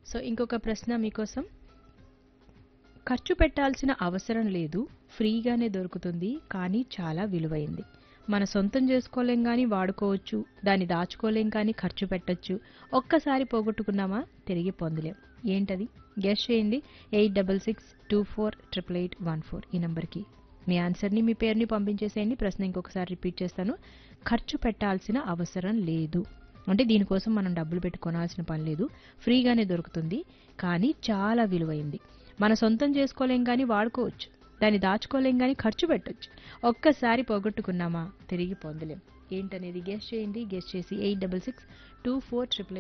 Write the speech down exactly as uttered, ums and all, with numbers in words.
So ఇంకొక ప్రశ్న మీకోసం. ఖర్చు పెట్టాల్సిన అవసరం లేదు, ఫ్రీగానే దొరుకుతుంది, కానీ చాలా విలువైంది. మన సొంతం చేసుకోలేం కానీ వాడుకోవచ్చు, దాన్ని దాచుకోలేం కానీ ఖర్చు పెట్టొచ్చు. ఒక్కసారి పోగొట్టుకున్నామా తిరిగి పొందలేం. ఏంటది? గెస్ చేయండి. Eight double six two four triple eight one four ఈ నంబర్కి మీ ఆన్సర్ని, మీ పేరుని పంపించేసేయండి. ప్రశ్న ఇంకొకసారి రిపీట్ చేస్తాను. ఖర్చు పెట్టాల్సిన అవసరం లేదు అంటే దీనికోసం మనం డబ్బులు పెట్టి కొనాల్సిన పని లేదు, ఫ్రీగానే దొరుకుతుంది, కానీ చాలా విలువైంది. మన సొంతం చేసుకోలేం కానీ వాడుకోవచ్చు, దాన్ని దాచుకోలేం కానీ ఖర్చు పెట్టొచ్చు. ఒక్కసారి పోగొట్టుకున్నామా తిరిగి పొందలేం. ఏంటనేది గెస్ చేయండి. గెస్ చేసి eight double six two four triple